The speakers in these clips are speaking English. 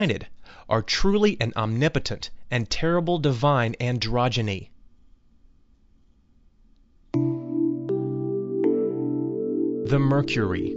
are truly an omnipotent and terrible divine androgyny. The Mercury.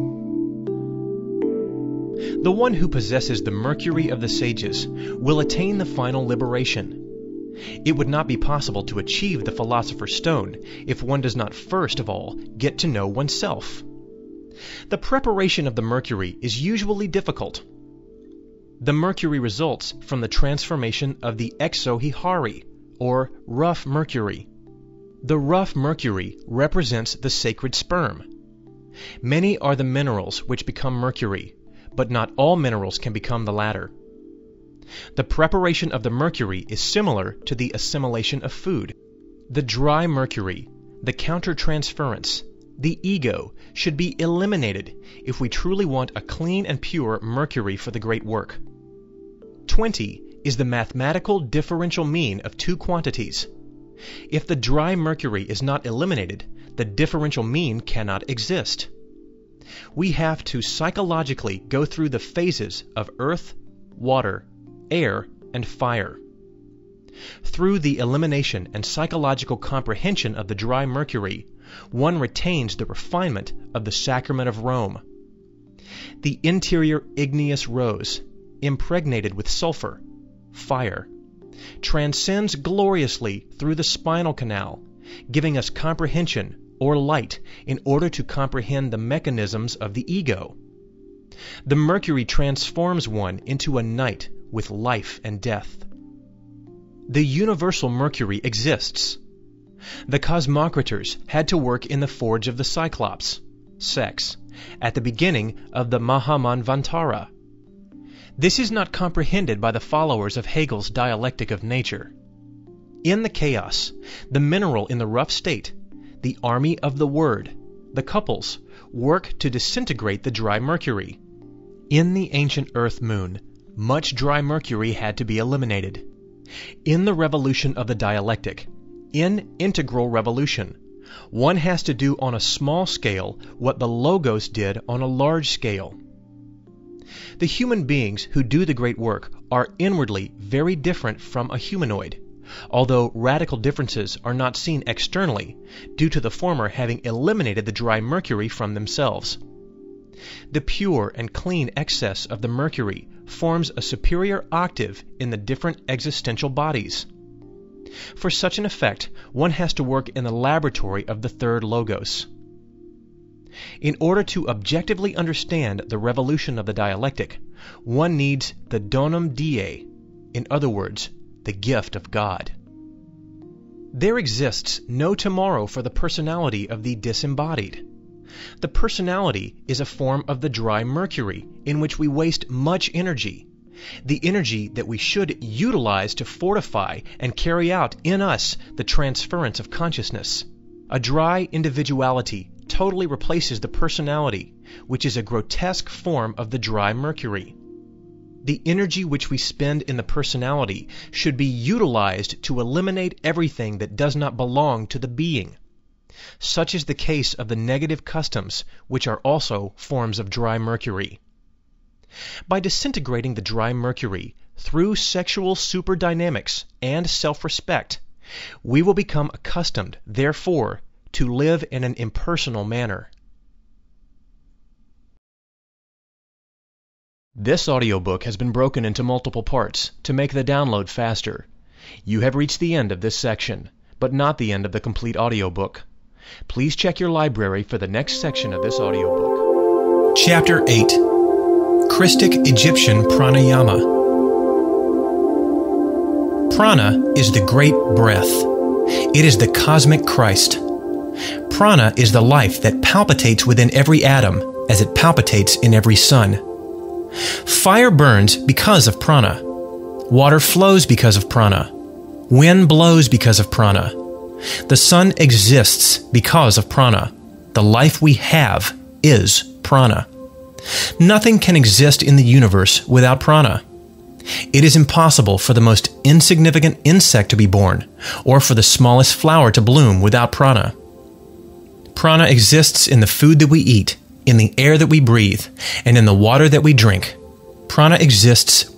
The one who possesses the Mercury of the sages will attain the final liberation. It would not be possible to achieve the Philosopher's Stone if one does not first of all get to know oneself. The preparation of the Mercury is usually difficult. The Mercury results from the transformation of the exohihari, or rough Mercury. The rough Mercury represents the sacred sperm. Many are the minerals which become Mercury, but not all minerals can become the latter. The preparation of the Mercury is similar to the assimilation of food. The dry Mercury, the countertransference, the ego, should be eliminated if we truly want a clean and pure Mercury for the great work. 20 is the mathematical differential mean of two quantities. If the dry Mercury is not eliminated, the differential mean cannot exist. We have to psychologically go through the phases of earth, water, air, and fire. Through the elimination and psychological comprehension of the dry Mercury, one retains the refinement of the sacrament of Rome. The interior igneous rose, impregnated with sulfur, fire, transcends gloriously through the spinal canal, giving us comprehension or light in order to comprehend the mechanisms of the ego. The Mercury transforms one into a knight with life and death. The universal Mercury exists. The Cosmocrators had to work in the forge of the Cyclops, sex, at the beginning of the Mahamanvantara. This is not comprehended by the followers of Hegel's dialectic of nature. In the chaos, the mineral in the rough state, the army of the word, the couples, work to disintegrate the dry Mercury. In the ancient Earth Moon, much dry Mercury had to be eliminated. In the revolution of the dialectic, in integral revolution, one has to do on a small scale what the Logos did on a large scale. The human beings who do the great work are inwardly very different from a humanoid, although radical differences are not seen externally, due to the former having eliminated the dry Mercury from themselves. The pure and clean excess of the Mercury forms a superior octave in the different existential bodies. For such an effect, one has to work in the laboratory of the third Logos. In order to objectively understand the revolution of the dialectic, one needs the donum Dei, in other words, the gift of God. There exists no tomorrow for the personality of the disembodied. The personality is a form of the dry Mercury in which we waste much energy, the energy that we should utilize to fortify and carry out in us the transference of consciousness. A dry individuality totally replaces the personality, which is a grotesque form of the dry Mercury. The energy which we spend in the personality should be utilized to eliminate everything that does not belong to the being. Such is the case of the negative customs, which are also forms of dry Mercury. By disintegrating the dry Mercury through sexual superdynamics and self-respect, we will become accustomed, therefore, to live in an impersonal manner. This audiobook has been broken into multiple parts to make the download faster. You have reached the end of this section, but not the end of the complete audiobook. Please check your library for the next section of this audiobook. Chapter 8. Christic Egyptian Pranayama. Prana is the great breath. It is the cosmic Christ. Prana is the life that palpitates within every atom as it palpitates in every sun. Fire burns because of prana. Water flows because of prana. Wind blows because of prana. The sun exists because of prana. The life we have is prana. Nothing can exist in the universe without prana. It is impossible for the most insignificant insect to be born, or for the smallest flower to bloom without prana. Prana exists in the food that we eat, in the air that we breathe, and in the water that we drink. Prana exists